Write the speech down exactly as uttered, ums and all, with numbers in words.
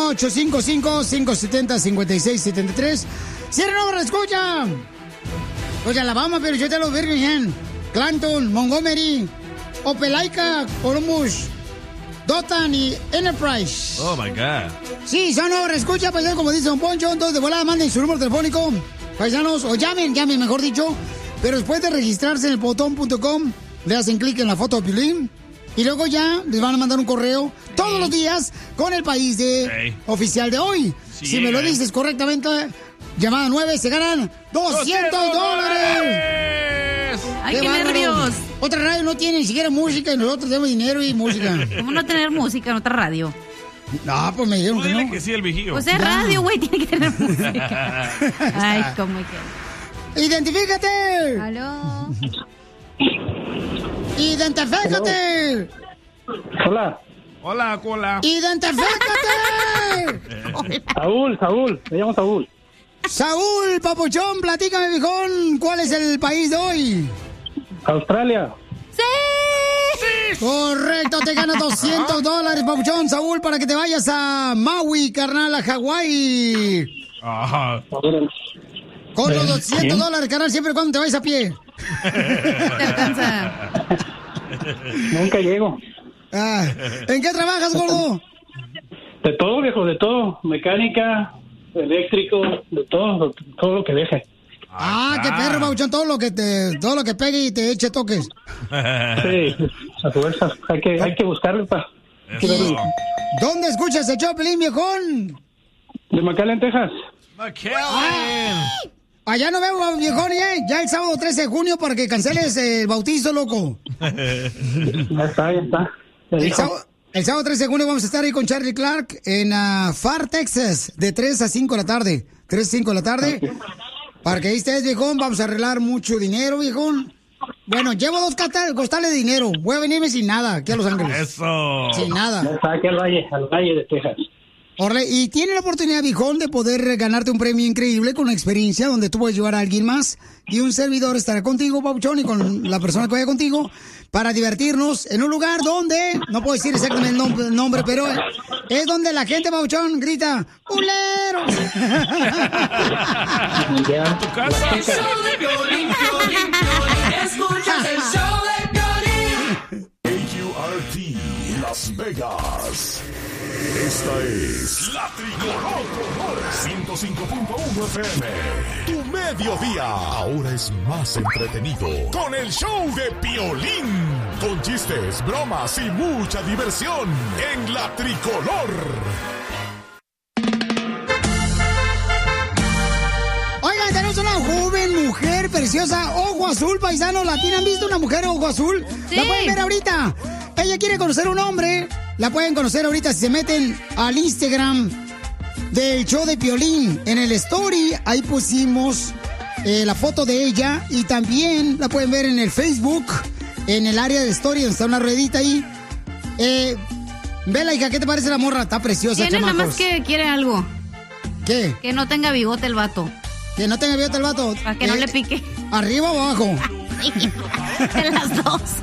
ocho cinco cinco, cinco siete cero, cinco seis siete tres. ¡Cierra nueva escucha! Pues Alabama, pero yo te lo Birmingham, Clanton, Montgomery, Opelika, Columbus, Dothan y Enterprise. Oh, my God. Sí, son nueva escucha, paisanos, como dice Don Poncho. Entonces, de volada, manden su número telefónico, paisanos, o llamen, llamen, mejor dicho. Pero después de registrarse en el botón punto com, le hacen clic en la foto de Piolín. Y luego ya les van a mandar un correo todos los días con el país de Hey. oficial de hoy. Sí, si me lo eh. dices correctamente, llamada nueve, se ganan doscientos dólares. ¡Ay, qué bárbaro! nervios! Otra radio no tiene ni siquiera música y nosotros tenemos dinero y música. ¿Cómo no tener música en otra radio? No, pues me dijeron Tú que dile no. que sí, el vigío. Pues es Ya. radio, güey, tiene que tener música. Ay, cómo que... ¡Identifícate! ¿Aló? ¡Identifícate! Hola, Hola, cola. ¡Identifícate! Saúl, Saúl, me llamo Saúl. Saúl, papuchón, platícame, viejón, ¿cuál es el país de hoy? Australia. ¡Sí! Correcto, te ganas doscientos dólares, papuchón, Saúl, para que te vayas a Maui, carnal, a Hawái. Ajá. Con los Eh, doscientos ¿quién? dólares, carnal, siempre y cuando te vayas a pie. Te alcanza. Nunca llego. Ah, ¿en qué trabajas, gordo? De todo, viejo, de todo. Mecánica, eléctrico, de todo, todo lo que deje. Ah, qué perro, papuchón, todo lo que te, todo lo que pegue y te eche toques. Sí, a fuerzas. Hay que, hay que buscarlo para... Eso. ¿Dónde escuchas el show, Pelín, viejón? De McAllen, Texas. McAllen. Allá nos vemos, viejón, ¿eh? Ya el sábado trece de junio para que canceles el bautizo, loco. Ya está, ya está. Ya El dijo. sábado, el sábado trece de junio vamos a estar ahí con Charlie Clark en uh, Far, Texas, de tres a cinco de la tarde. tres a cinco de la tarde. Para que ahí estés, viejón, vamos a arreglar mucho dinero, viejón. Bueno, llevo dos cata- costales de dinero. Voy a venirme sin nada aquí a Los Ángeles. Eso. Sin Ya nada. está aquí al valle, al valle de Texas. Orle, y tiene la oportunidad, viejón, de poder ganarte un premio increíble con una experiencia donde tú puedes llevar a alguien más y un servidor estará contigo, papuchón, y con la persona que vaya contigo para divertirnos en un lugar donde, no puedo decir exactamente el nombre, el nombre pero es donde la gente, papuchón, grita ¡Culero! Ya. Tu casa. El show de Piolín, Piolín, Piolín. Escuchas el show de Piolín. A U R T Las Vegas. Esta es La Tricolor ciento cinco punto uno F M. Tu mediodía ahora es más entretenido con el show de Piolín. Con chistes, bromas y mucha diversión en La Tricolor. Oigan, tenemos una joven mujer preciosa, ojo azul, paisano, ¿la tienen visto una mujer ojo azul? Sí. La pueden ver ahorita. Ella quiere conocer a un hombre, la pueden conocer ahorita si se meten al Instagram del show de Piolín. En el story, ahí pusimos eh, la foto de ella y también la pueden ver en el Facebook, en el área de story donde está una ruedita ahí. Eh, Vela, hija, ¿qué te parece la morra? Está preciosa, Tiene nada chamacos. más que quiere algo. ¿Qué? Que no tenga bigote el vato. Que no tenga bigote el vato. Para que no Eh, le pique. ¿Arriba o abajo? De las dos.